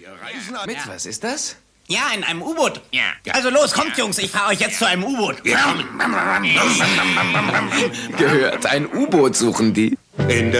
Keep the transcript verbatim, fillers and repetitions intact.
reisen Mit, was ist das? Ja, in einem U-Boot. Ja. Also los, kommt, Jungs, ich fahre euch jetzt zu einem U-Boot. Gehört, ein U-Boot suchen die. In